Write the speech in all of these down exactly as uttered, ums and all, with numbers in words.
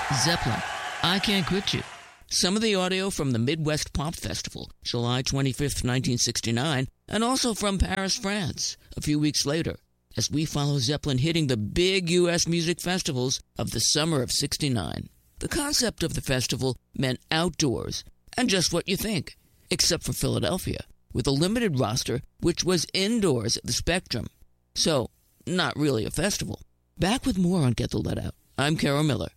Zeppelin, I Can't Quit You. Some of the audio from the Midwest Pop Festival, July twenty-fifth, nineteen sixty-nine, and also from Paris, France, a few weeks later, as we follow Zeppelin hitting the big U S music festivals of the summer of sixty-nine. The concept of the festival meant outdoors, and just what you think, except for Philadelphia, with a limited roster which was indoors at the Spectrum. So, not really a festival. Back with more on Get the Let Out. I'm Carol Miller.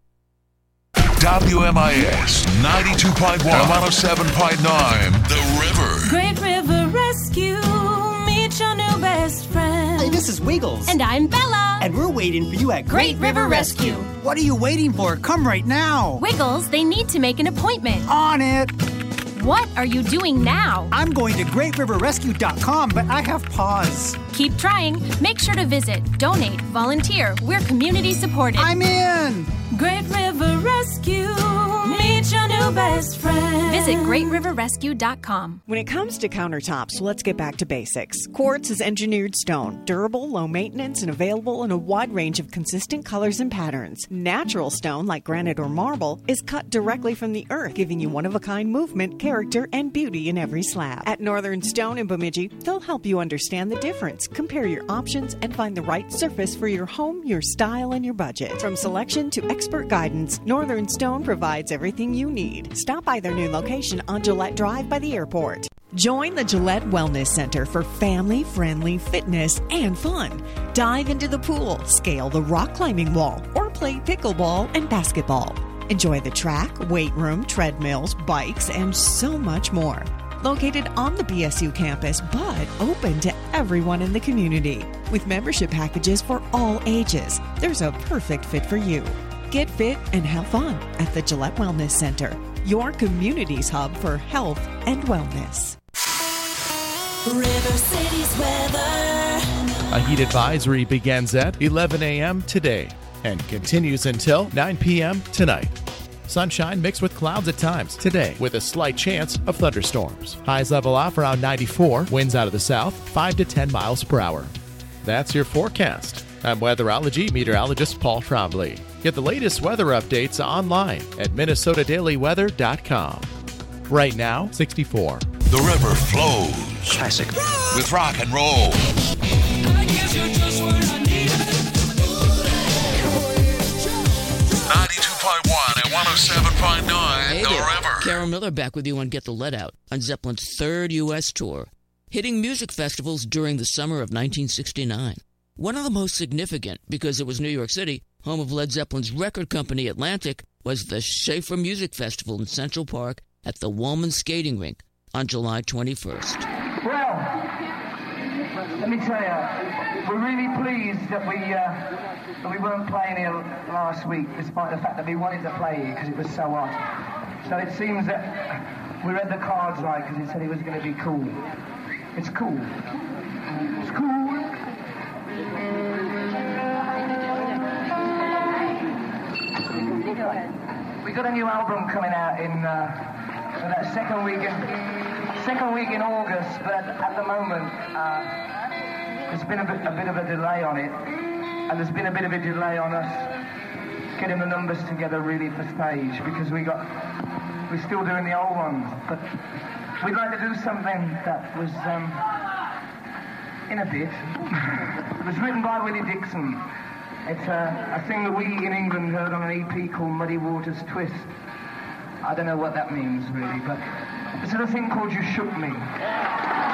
W M I S ninety-two point one and one oh seven point nine The River. Great River Rescue, meet your new best friend. Hey, this is Wiggles. And I'm Bella. And we're waiting for you at Great River Rescue. What are you waiting for? Come right now. Wiggles, they need to make an appointment. On it. What are you doing now? I'm going to great river rescue dot com, but I have pause. Keep trying. Make sure to visit, donate, volunteer. We're community supported. I'm in. Great River Rescue, meet your new best friend. Visit great river rescue dot com. When it comes to countertops, let's get back to basics. Quartz is engineered stone, durable, low maintenance, and available in a wide range of consistent colors and patterns. Natural stone, like granite or marble, is cut directly from the earth, giving you one-of-a-kind movement, character, and beauty in every slab. At Northern Stone in Bemidji, they'll help you understand the difference, compare your options, and find the right surface for your home, your style, and your budget. From selection to expert guidance, Northern Stone provides everything you need. Stop by their new location on Gillette Drive by the airport. Join the Gillette Wellness Center for family-friendly fitness and fun. Dive into the pool, scale the rock climbing wall, or play pickleball and basketball. Enjoy the track, weight room, treadmills, bikes, and so much more. Located on the B S U campus, but open to everyone in the community. With membership packages for all ages, there's a perfect fit for you. Get fit and have fun at the Gillette Wellness Center, your community's hub for health and wellness. River City's weather. A heat advisory begins at eleven a.m. today and continues until nine p.m. tonight. Sunshine mixed with clouds at times today with a slight chance of thunderstorms. Highs level off around ninety-four, winds out of the south, five to ten miles per hour. That's your forecast. I'm weatherology meteorologist Paul Trombley. Get the latest weather updates online at minnesota daily weather dot com. Right now, sixty-four. The river flows. Classic. With rock and roll. ninety-two point one and one oh seven point nine Hey The there. River. Carol Miller back with you on Get the Let Out on Zeppelin's third U S tour, hitting music festivals during the summer of nineteen sixty-nine. One of the most significant, because it was New York City, home of Led Zeppelin's record company Atlantic, was the Schaefer Music Festival in Central Park at the Woolman Skating Rink on July twenty-first. Well, let me tell you, we're really pleased that we uh, that we weren't playing here last week, despite the fact that we wanted to play here because it was so hot. So it seems that we read the cards right because it said it was going to be cool. It's cool. It's cool. We got a new album coming out in uh, for that second week in second week in August, but at, at the moment uh, there's been a bit, a bit of a delay on it, and there's been a bit of a delay on us getting the numbers together really for stage because we got we're still doing the old ones, but we'd like to do something that was um, in a bit. It was written by Willie Dixon. It's a, a thing that we in England heard on an E P called Muddy Waters Twist. I don't know what that means really, but it's a thing called You Shook Me.